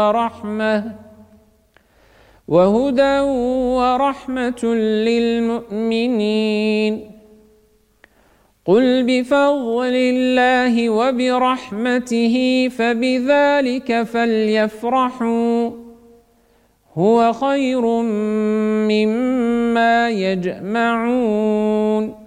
وهدى ورحمة للمؤمنين. قل بفضل الله وبرحمته فبذلك فليفرحوا هو خير مما يجمعون.